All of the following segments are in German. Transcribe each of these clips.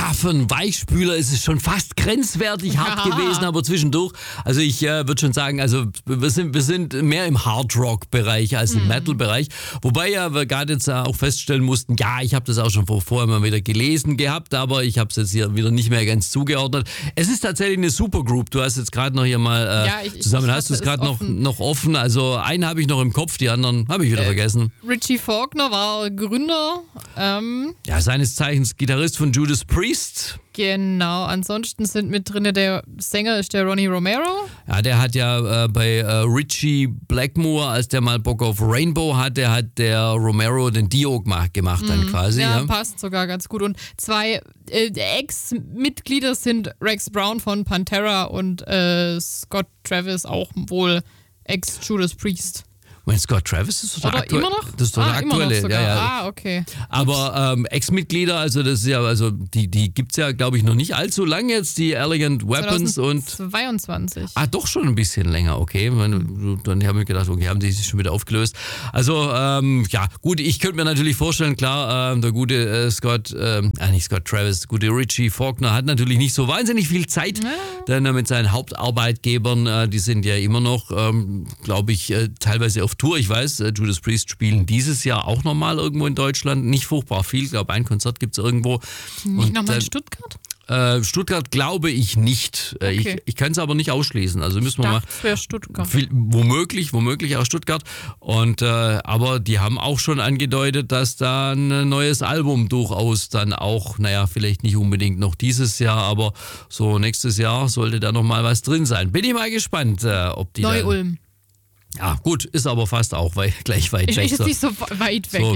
für einen Weichspüler ist es schon fast grenzwertig hart gewesen, aber zwischendurch. Also ich würde schon sagen, also wir sind mehr im Hard-Rock-Bereich als im Metal-Bereich. Wobei ja wir gerade jetzt auch feststellen mussten, ja, ich habe das auch schon vorher mal wieder gelesen gehabt, aber ich habe es jetzt hier wieder nicht mehr ganz zugeordnet. Es ist tatsächlich eine Supergroup. Du hast jetzt gerade noch hier mal zusammen, hast du es gerade noch offen. Also einen habe ich noch im Kopf, die anderen habe ich wieder vergessen. Richie Faulkner war Gründer. Ja, seines Zeichens Gitarrist von Judas Priest. Genau, ansonsten sind mit drin, der Sänger ist der Ronnie Romero. Ja, der hat ja bei Richie Blackmore, als der mal Bock auf Rainbow hatte, hat der Romero den Dio gemacht dann quasi. Ja, passt sogar ganz gut. Und zwei Ex-Mitglieder sind Rex Brown von Pantera und Scott Travis, auch wohl Ex-Judas Priest. Scott Travis ist doch aktuell. Immer noch? Das ist doch der aktuelle. Ja. Okay. Aber Ex-Mitglieder, also das ist ja, also die gibt es ja, glaube ich, noch nicht allzu lange jetzt, die Elegant Weapons 2022. und. Doch schon ein bisschen länger, okay. Dann habe ich gedacht, okay, haben die sich schon wieder aufgelöst. Also, ja, gut, ich könnte mir natürlich vorstellen, klar, der gute nicht Scott Travis, der gute Richie Faulkner hat natürlich nicht so wahnsinnig viel Zeit, denn mit seinen Hauptarbeitgebern, die sind ja immer noch, glaube ich, teilweise auf Tour. Ich weiß, Judas Priest spielen dieses Jahr auch nochmal irgendwo in Deutschland. Nicht furchtbar viel. Ich glaube, ein Konzert gibt es irgendwo. Nicht nochmal in Stuttgart? Stuttgart glaube ich nicht. Okay. Ich kann es aber nicht ausschließen. Also müssen wir mal. Das wäre Stuttgart. Womöglich auch Stuttgart. Und aber die haben auch schon angedeutet, dass da ein neues Album durchaus dann auch, vielleicht nicht unbedingt noch dieses Jahr, aber so nächstes Jahr sollte da nochmal was drin sein. Bin ich mal gespannt, ob die Neu-Ulm. Ja, gut, ist aber fast auch gleich weit weg. Ist nicht so weit weg,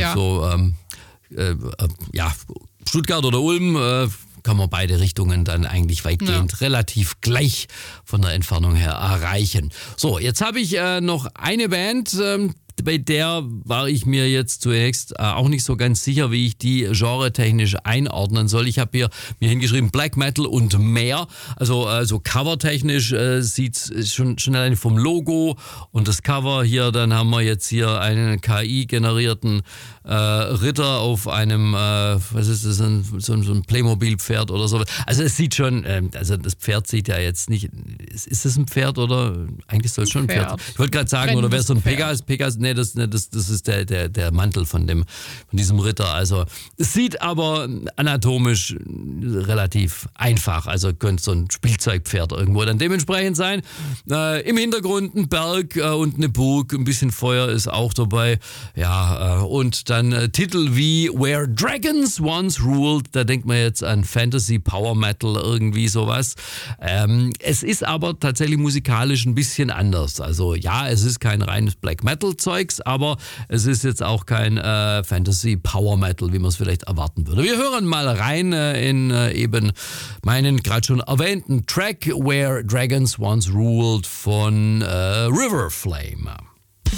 Stuttgart oder Ulm kann man beide Richtungen dann eigentlich weitgehend relativ gleich von der Entfernung her erreichen. So, jetzt habe ich noch eine Band, bei der war ich mir jetzt zunächst auch nicht so ganz sicher, wie ich die genretechnisch einordnen soll. Ich habe mir hingeschrieben Black Metal und mehr. Also covertechnisch sieht es schon allein vom Logo und das Cover hier, dann haben wir jetzt hier einen KI-generierten Ritter auf einem, was ist das, so ein Playmobil-Pferd oder so. Also es sieht schon, also das Pferd sieht ja jetzt nicht, ist das ein Pferd oder eigentlich soll es schon ein Pferd. Ich wollte gerade sagen, oder wäre es so ein Pegasus? Nee, das ist der Mantel von diesem Ritter. Also es sieht aber anatomisch relativ einfach. Also könnte so ein Spielzeugpferd irgendwo dann dementsprechend sein. Im Hintergrund ein Berg und eine Burg, ein bisschen Feuer ist auch dabei. Ja, und dann Titel wie Where Dragons Once Ruled. Da denkt man jetzt an Fantasy, Power Metal, irgendwie sowas. Es ist aber tatsächlich musikalisch ein bisschen anders. Also ja, es ist kein reines Black Metal Zeugs, aber es ist jetzt auch kein Fantasy Power Metal, wie man es vielleicht erwarten würde. Wir hören mal rein in eben meinen gerade schon erwähnten Track Where Dragons Once Ruled von River Flame.